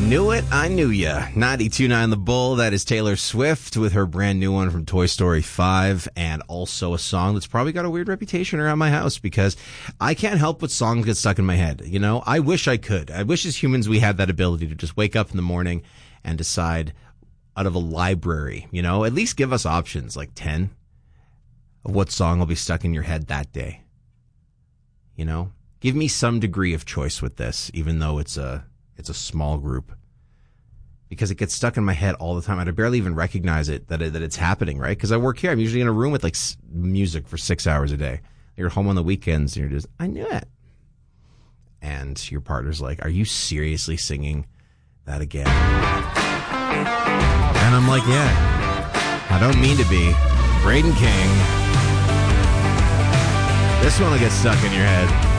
Knew it, I knew ya. 92.9 The Bull, that is Taylor Swift with her brand new one from Toy Story 5, and also a song that's probably got a weird reputation around my house because I can't help but songs get stuck in my head. You know, I wish I could. I wish as humans we had that ability to just wake up in the morning and decide out of a library, you know, at least give us options like 10 of what song will be stuck in your head that day. You know, give me some degree of choice with this, even though it's a small group, because it gets stuck in my head all the time. I barely even recognize it that it's happening, right? Because I work here. I'm usually in a room with like music for 6 hours a day. You're home on the weekends and you're just, I knew it. And your partner's like, are you seriously singing that again? And I'm like, yeah, I don't mean to be. Braden King. This one will get stuck in your head.